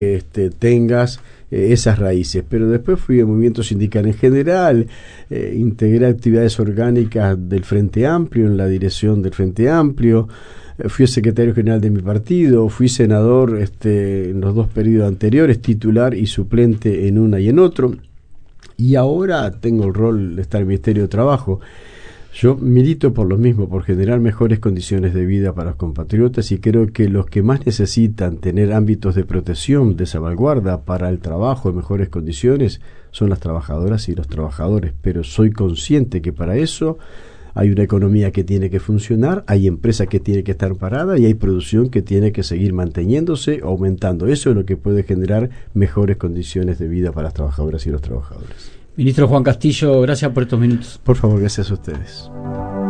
tengas esas raíces. Pero después fui al movimiento sindical en general, integré actividades orgánicas del Frente Amplio, en la dirección del Frente Amplio, fui secretario general de mi partido, fui senador en los 2 periodos anteriores, titular y suplente en una y en otro, y ahora tengo el rol de estar en el Ministerio de Trabajo. Yo milito por lo mismo, por generar mejores condiciones de vida para los compatriotas, y creo que los que más necesitan tener ámbitos de protección, de salvaguarda para el trabajo en mejores condiciones son las trabajadoras y los trabajadores. Pero soy consciente que para eso hay una economía que tiene que funcionar, hay empresas que tienen que estar paradas y hay producción que tiene que seguir manteniéndose, aumentando. Eso es lo que puede generar mejores condiciones de vida para las trabajadoras y los trabajadores. Ministro Juan Castillo, gracias por estos minutos. Por favor, gracias a ustedes.